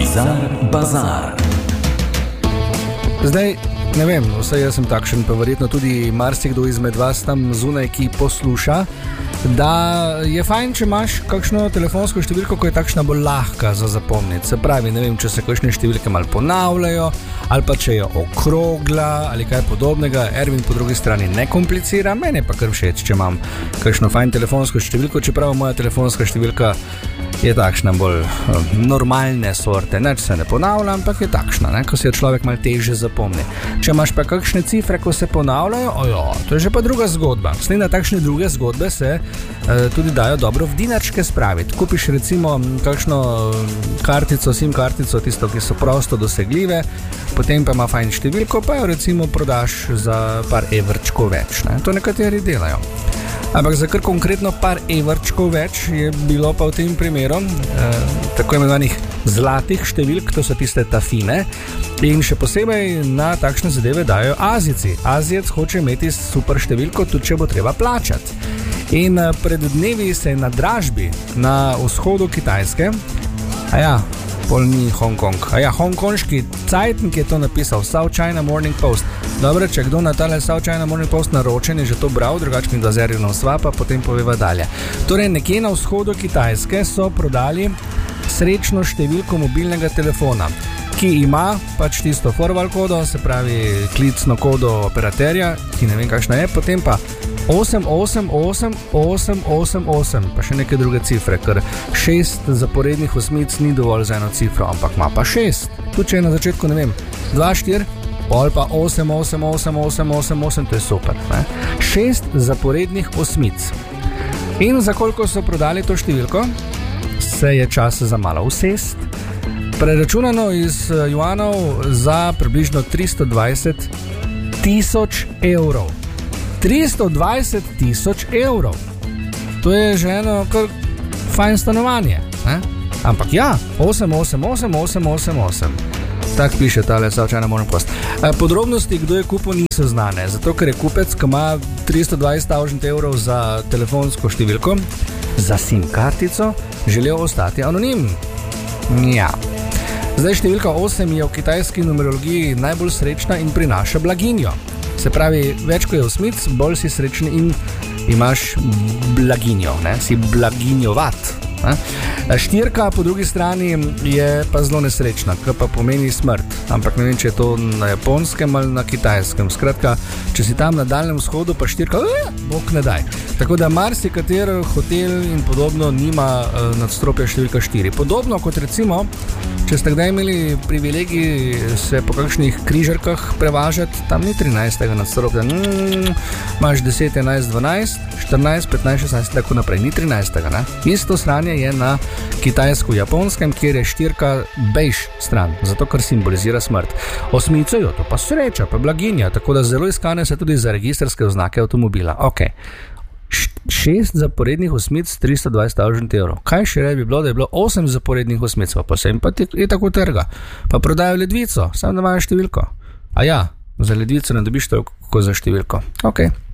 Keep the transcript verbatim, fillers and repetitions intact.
Bizar Bazar. Zdaj, ne vem, vsaj jaz sem takšen, pa verjetno tudi marsikdo izmed vas tam zunaj, ki posluša, da je fajn, če imaš kakšno telefonsko številko, ko je takšna bolj lahka za zapomniti. Se pravi, ne vem, če se kakšne številke malo ponavljajo, ali pa če je okrogla, ali kaj podobnega. Ervin po drugi strani ne komplicira, meni pa kar všeč, če imam kakšno fajn telefonsko številko, čeprav moja telefonska številka je takšna bolj uh, normalne sorte, neč se ne ponavlja, ampak je takšna, ne? Ko se jo človek malo težje zapomni. Če imaš pa kakšne cifre, ko se ponavljajo, ojo, to je že pa druga zgodba. Sledi na takšne druge zgodbe se uh, tudi dajo dobro v dinarčke spraviti. Kupiš recimo kakšno kartico, sim kartico, tisto, ki so prosto dosegljive, potem pa ima fajn številko, pa jo recimo prodaš za par evrčkov več, ne? To nekateri delajo. Ampak za kar konkretno par evrčkov več je bilo pa v tem primeru eh, tako imenovanih zlatih številk, to so tiste tafine, in še posebej na takšne zadeve dajo Azijci. Azijec hoče imeti super številko, tudi če bo treba plačati. In eh, pred dnevi se je na dražbi na vzhodu Kitajske, a ja, pol ni Hongkong, a ja, hongkonški Cajtnik je to napisal, South China Morning Post. Dobro, če kdo na tale South China Morning Post naročen je že to bral, drugače mi da zerjeno sva, pa potem poveva dalje. Torej, nekje na vzhodu Kitajske so prodali srečno številko mobilnega telefona, ki ima pač tisto forward kodo, se pravi klicno kodo operaterja, ki ne vem kakšna je, potem pa osem osem osem osem osem osem, pa še neke druge cifre, ker šest zaporednih osmic ni dovolj za eno cifro, ampak ima pa šest. Tu če je na začetku, ne vem, dva štiri, pol pa osem osem osem osem osem osem, to je super, ne? Šest zaporednih osmic. In za koliko so prodali to številko, se je čas za malo usest. Preračunano iz juanov za približno tristo dvajset tisoč evrov. tristo dvajset tisoč evrov. To je že eno kar fajn stanovanje, ne? Ampak ja, osem osem osem osem osem osem. Tak piše tale South China Morning Post. Podrobnosti, kdo je kupil, niso znane, zato ker je kupec, ki ima tristo dvajset tisoč evrov za telefonsko številko, za sim kartico, želel ostati anonim. Ja. Zdaj, številka osem je v kitajski numerologiji najbolj srečna in prinaša blaginjo. Se pravi, več ko je osmic, bolj si srečen in imaš blaginjo, ne? Si blaginjovat. Ne? Štirka po drugi strani je pa zelo nesrečna, kar pa pomeni smrt. Ampak ne vem, če je to na japonskem ali na kitajskem. Skratka, če si tam na Daljnem vzhodu, pa štirka, eh, bog ne daj. Tako da marsikater hotel in podobno nima uh, nadstropja številka štiri. Podobno kot recimo, če ste kdaj imeli privilegij se po kakšnih križarkah prevažati, tam ni trinajstega nadstropja. Mm, imaš deset, enajst, dvanajst, štirinajst, petnajst, šestnajst, tako naprej. Ni trinajstega, ne? Isto sranje je na kitajsko-japonskem, kjer je štirka bejž stran, zato ker simbolizira smrt. Osmico jo, to pa sreča, pa blaginja, tako da zelo iskane se tudi za registrske oznake avtomobila. Ok. Šest zaporednih osmic, tristo dvajset tisoč evrov. Kaj še rebi bilo, da je bilo osem zaporednih osmic, pa sem pa je tako trga. Pa prodajo ledvico, samo da imajo številko. A ja, za ledvico ne dobiš toliko kot za številko. Ok.